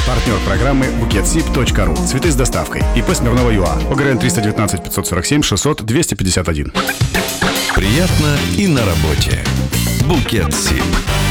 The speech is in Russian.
Партнер программы BuketSip.ru. Цветы с доставкой. ИП Смирнова ЮА. ОГРН 319 547 600 251. Приятно и на работе. BuketSip.